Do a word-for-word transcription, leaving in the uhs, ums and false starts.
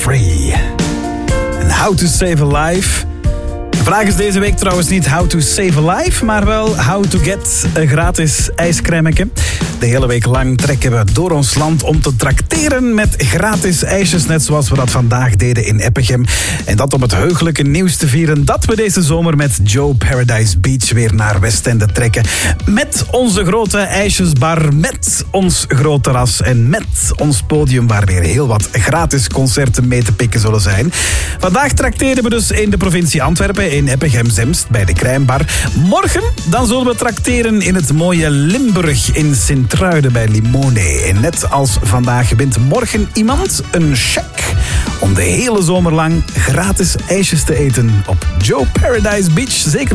Free. En How to Save a Life. De vraag is deze week trouwens niet how to save a life, maar wel how to get een gratis ijscrèmetje. De hele week lang trekken we door ons land om te trakteren met gratis ijsjes, net zoals we dat vandaag deden in Eppegem. En dat om het heugelijke nieuws te vieren dat we deze zomer met Joe Paradise Beach weer naar Westende trekken. Met onze grote ijsjesbar, met ons groot terras en met ons podium waar weer heel wat gratis concerten mee te pikken zullen zijn. Vandaag trakteren we dus in de provincie Antwerpen, in Eppegem-Zemst, bij de Krijnbar. Morgen dan zullen we trakteren in het mooie Limburg in Sint-Truiden bij Limone. En net als vandaag wint morgen iemand een cheque om de hele zomer lang gratis ijsjes te eten op Joe Paradise Beach. Zeker